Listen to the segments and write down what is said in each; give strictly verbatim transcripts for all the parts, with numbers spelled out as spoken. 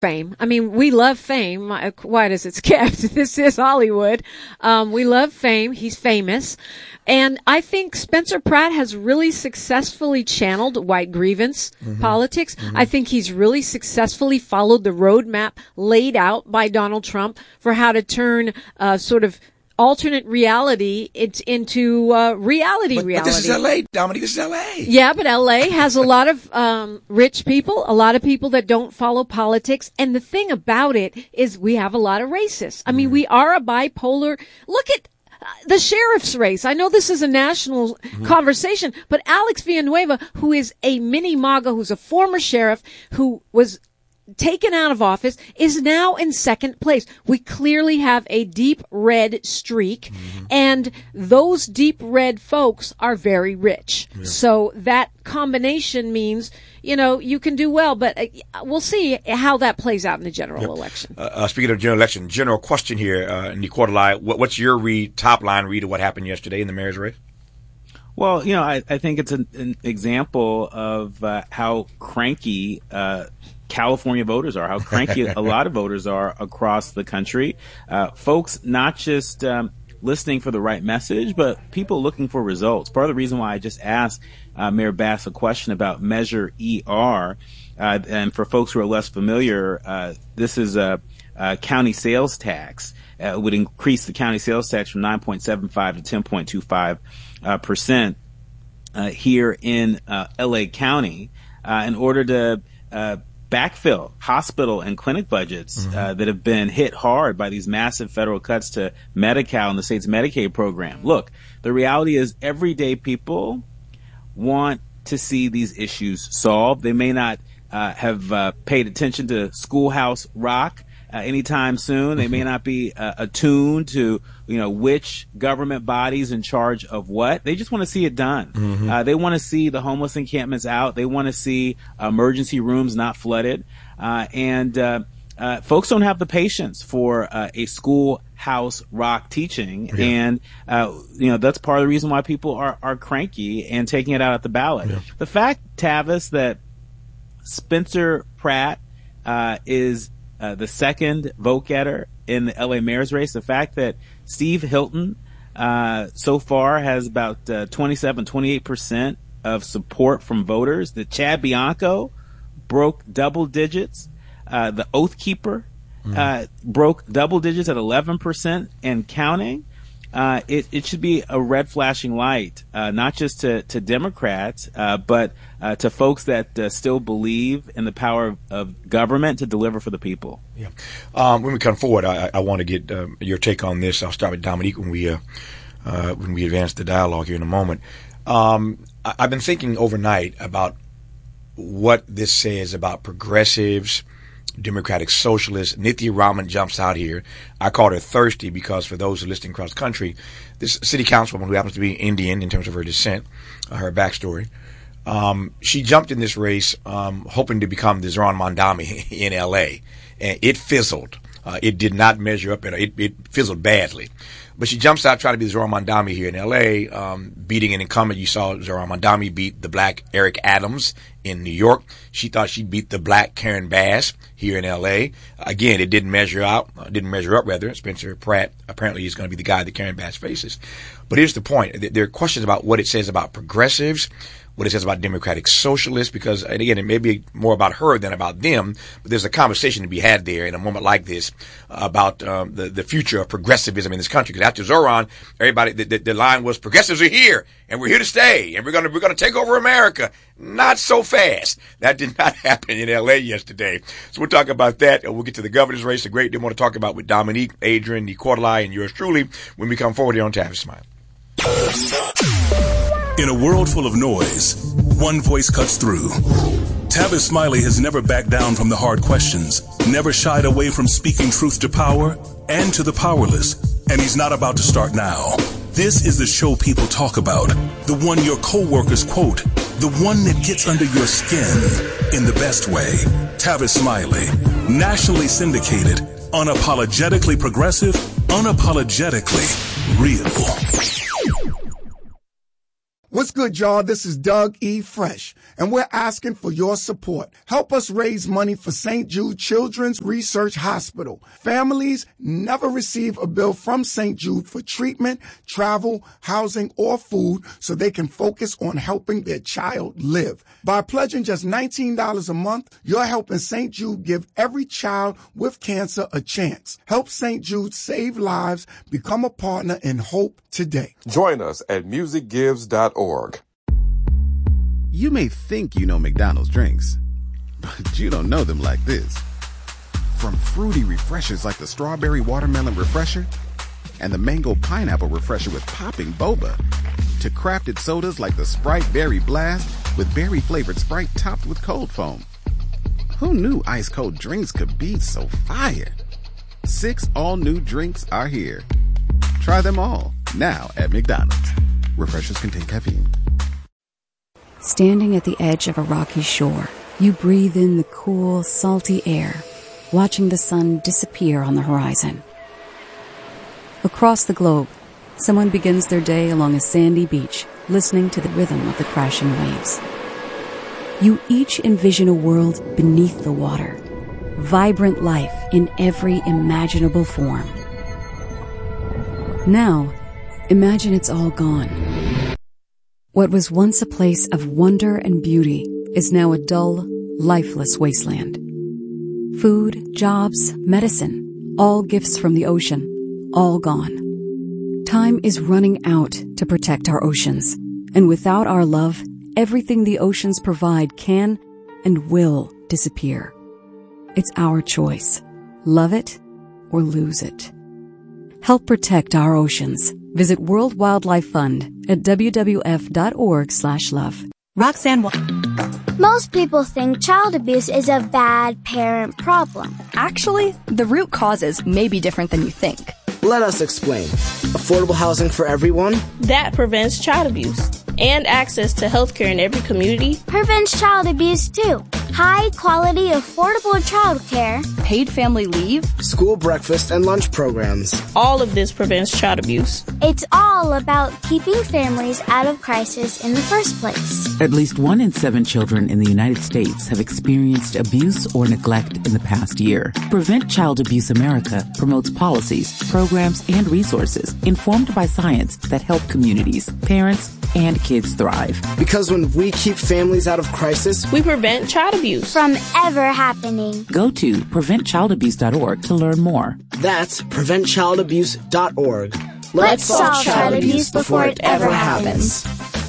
fame. I mean, we love fame. Quite as it's kept. This is Hollywood. Um, we love fame. He's famous. And I think Spencer Pratt has really successfully channeled white grievance mm-hmm. politics. Mm-hmm. I think he's really successfully followed the roadmap laid out by Donald Trump for how to turn uh, sort of alternate reality it's into uh, reality but, reality. But this is L A, Dominique. This is L A. Yeah, but L A has a lot of um rich people, a lot of people that don't follow politics. And the thing about it is we have a lot of racists. I mean, mm. we are a bipolar. Look at uh, the sheriff's race. I know this is a national mm. conversation, but Alex Villanueva, who is a mini MAGA, who's a former sheriff, who was taken out of office, is now in second place. We clearly have a deep red streak, mm-hmm. and those deep red folks are very rich. Yeah. So that combination means, you know, you can do well, but uh, we'll see how that plays out in the general yeah. election. Uh, uh, speaking of general election, general question here, uh, Nicolai, what, what's your read, top line read of what happened yesterday in the mayor's race? Well, you know, I, I think it's an, an example of uh, how cranky uh California voters are, how cranky a lot of voters are across the country. Uh, folks not just um, listening for the right message, but people looking for results. Part of the reason why I just asked uh, Mayor Bass a question about Measure E R, uh, and for folks who are less familiar, uh, this is a, a county sales tax. Uh, would increase the county sales tax from nine point seven five to ten point two five uh, percent uh, here in uh, L A County uh, in order to uh, backfill hospital and clinic budgets mm-hmm. uh, that have been hit hard by these massive federal cuts to Medi-Cal and the state's Medicaid program. Look, the reality is everyday people want to see these issues solved. They may not uh, have uh, paid attention to Schoolhouse Rock uh, anytime soon. They may not be uh, attuned to, you know, which government body's in charge of what. They just want to see it done. Mm-hmm. Uh, they want to see the homeless encampments out. They want to see emergency rooms not flooded. Uh, and uh, uh, folks don't have the patience for uh, a Schoolhouse Rock teaching. Yeah. And, uh, you know, that's part of the reason why people are, are cranky and taking it out at the ballot. Yeah. The fact, Tavis, that Spencer Pratt uh, is uh, the second vote getter in the L A mayor's race, the fact that Steve Hilton uh, so far has about uh, twenty-seven, twenty-eight percent of support from voters, that Chad Bianco broke double digits, uh, the Oath Keeper mm. uh, broke double digits at eleven percent and counting. Uh, it, it should be a red flashing light, uh, not just to, to Democrats, uh, but uh, to folks that uh, still believe in the power of, of government to deliver for the people. Yeah. Um, when we come forward, I, I want to get um, your take on this. I'll start with Dominique when we uh, uh, when we advance the dialogue here in a moment. Um, I, I've been thinking overnight about what this says about progressives, Democratic Socialists. Nithya Raman jumps out here. I called her thirsty because for those who are listening across the country, this city councilwoman who happens to be Indian in terms of her descent, uh, her backstory, um, she jumped in this race um, hoping to become the Zohran Mamdani in L A, and it fizzled. Uh, it did not measure up. It, it fizzled badly. But she jumps out trying to be the Zohran Mamdani here in L A, um, beating an incumbent. You saw Zohran Mamdani beat the black Eric Adams in New York. She thought she beat the black Karen Bass here in L A. Again, it didn't measure out, uh, didn't measure up rather. Spencer Pratt apparently is going to be the guy that Karen Bass faces. But here's the point. There are questions about what it says about progressives, what it says about Democratic Socialists, because, and again, it may be more about her than about them, but there's a conversation to be had there in a moment like this about um, the, the future of progressivism in this country. Because after Zohran, everybody, the, the, the line was, progressives are here, and we're here to stay, and we're going to we're going to take over America. Not so fast. That did not happen in L A yesterday. So we'll talk about that, and we'll get to the governor's race, a great deal more to talk about with Dominique, Adrian, Nicolai, and yours truly when we come forward here on Tavis Smiley. In a world full of noise, one voice cuts through. Tavis Smiley has never backed down from the hard questions, never shied away from speaking truth to power and to the powerless, and he's not about to start now. This is the show people talk about, the one your coworkers quote, the one that gets under your skin in the best way. Tavis Smiley, nationally syndicated, unapologetically progressive, unapologetically real. What's good, y'all? This is Doug E. Fresh, and we're asking for your support. Help us raise money for Saint Jude Children's Research Hospital. Families never receive a bill from Saint Jude for treatment, travel, housing, or food, so they can focus on helping their child live. By pledging just nineteen dollars a month, you're helping Saint Jude give every child with cancer a chance. Help Saint Jude save lives. Become a partner in hope today. Join us at music gives dot org. You may think you know McDonald's drinks, but you don't know them like this. From fruity refreshers like the Strawberry Watermelon Refresher and the Mango Pineapple Refresher with popping boba, to crafted sodas like the Sprite Berry Blast with berry-flavored Sprite topped with cold foam. Who knew ice-cold drinks could be so fire? Six all-new drinks are here. Try them all, now at McDonald's. Refreshers contain caffeine. Standing at the edge of a rocky shore, you breathe in the cool, salty air, watching the sun disappear on the horizon. Across the globe, someone begins their day along a sandy beach, listening to the rhythm of the crashing waves. You each envision a world beneath the water, vibrant life in every imaginable form. Now, imagine it's all gone. What was once a place of wonder and beauty is now a dull, lifeless wasteland. Food, jobs, medicine, all gifts from the ocean, all gone. Time is running out to protect our oceans, and without our love, everything the oceans provide can and will disappear. It's our choice. Love it or lose it. Help protect our oceans. Visit World Wildlife Fund at w w f dot org slash love. Roxanne. Most people think child abuse is a bad parent problem. Actually, the root causes may be different than you think. Let us explain. Affordable housing for everyone? That prevents child abuse. And access to healthcare in every community prevents child abuse too. High quality, affordable childcare, paid family leave, school breakfast and lunch programs. All of this prevents child abuse. It's all about keeping families out of crisis in the first place. At least one in seven children in the United States have experienced abuse or neglect in the past year. Prevent Child Abuse America promotes policies, programs, and resources informed by science that help communities, parents, and kids thrive. Because when we keep families out of crisis, we prevent child abuse from ever happening. Go to prevent child abuse dot org to learn more. That's prevent child abuse dot org. Let's, Let's solve child abuse before it ever happens.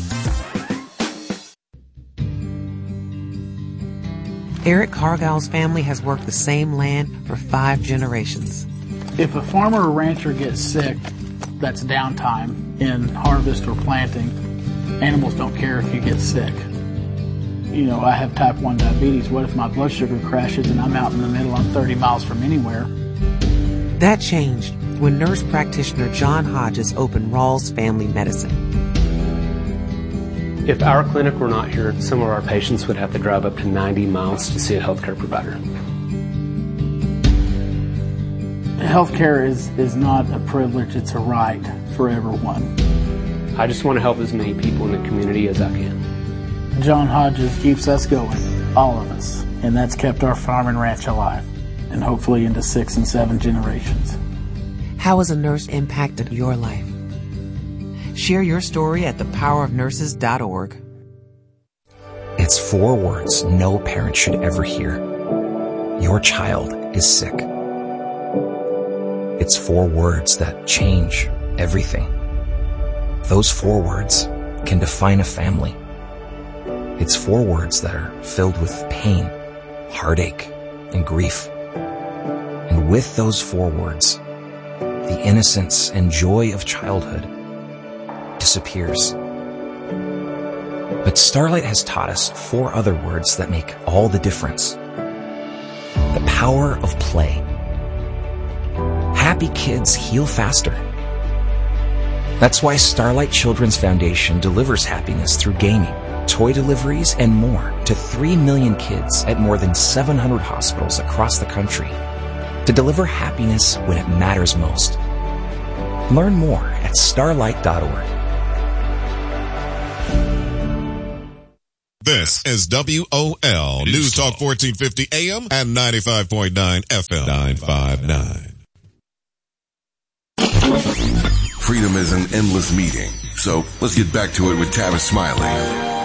Eric Cargill's family has worked the same land for five generations. If a farmer or rancher gets sick, that's downtime in harvest or planting. Animals don't care if you get sick. You know, I have type one diabetes. What if my blood sugar crashes and I'm out in the middle, I'm thirty miles from anywhere? That changed when nurse practitioner John Hodges opened Rawls Family Medicine. If our clinic were not here, some of our patients would have to drive up to ninety miles to see a healthcare provider. Healthcare is, is not a privilege, it's a right for everyone. I just want to help as many people in the community as I can. John Hodges keeps us going, all of us, and that's kept our farm and ranch alive, and hopefully into six and seven generations. How has a nurse impacted your life? Share your story at the power of nurses dot org. It's four words no parent should ever hear. Your child is sick. It's four words that change everything. Those four words can define a family. It's four words that are filled with pain, heartache, and grief. And with those four words, the innocence and joy of childhood disappears. But Starlight has taught us four other words that make all the difference. The power of play. Happy kids heal faster. That's why Starlight Children's Foundation delivers happiness through gaming, toy deliveries, and more to three million kids at more than seven hundred hospitals across the country to deliver happiness when it matters most. Learn more at starlight dot org. This is W O L News Talk fourteen fifty A M and ninety-five point nine F M. nine five nine. Freedom is an endless meeting, so let's get back to it with Tavis Smiley.